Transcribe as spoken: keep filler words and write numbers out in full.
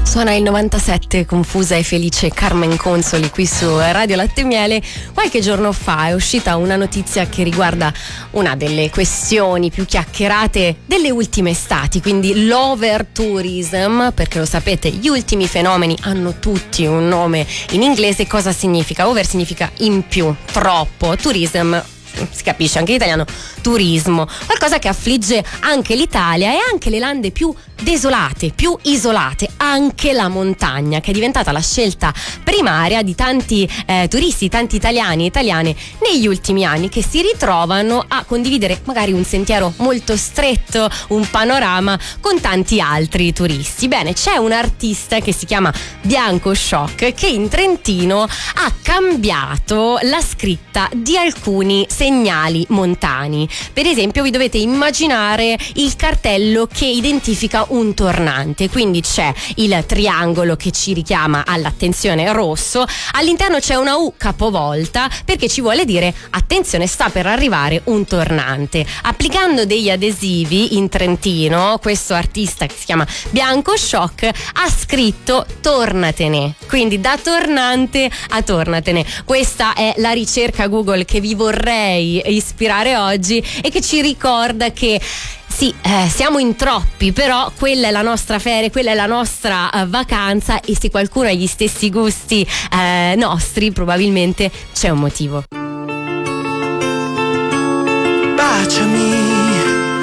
Suona il novantasette, confusa e felice Carmen Consoli qui su Radio Latte e Miele. Qualche giorno fa è uscita una notizia che riguarda una delle questioni più chiacchierate delle ultime estati, quindi l'overtourism, perché lo sapete, gli ultimi fenomeni hanno tutti un nome in inglese. Cosa significa? Over significa in più, troppo, tourism si capisce anche in italiano, turismo, qualcosa che affligge anche l'Italia e anche le lande più desolate, più isolate, anche la montagna, che è diventata la scelta primaria di tanti eh, turisti, tanti italiani e italiane negli ultimi anni, che si ritrovano a condividere magari un sentiero molto stretto, un panorama con tanti altri turisti. Bene, c'è un artista che si chiama Bianco Shock che in Trentino ha cambiato la scritta di alcuni segnali montani. Per esempio, vi dovete immaginare il cartello che identifica un tornante, quindi c'è il triangolo che ci richiama all'attenzione rosso, all'interno c'è una U capovolta perché ci vuole dire attenzione, sta per arrivare un tornante. Applicando degli adesivi in Trentino, questo artista che si chiama Bianco Shock ha scritto tornatene, quindi da tornante a tornatene. Questa è la ricerca Google che vi vorrei ispirare oggi e che ci ricorda che sì, eh, siamo in troppi, però quella è la nostra ferie, quella è la nostra uh, vacanza, e se qualcuno ha gli stessi gusti eh, nostri, probabilmente c'è un motivo.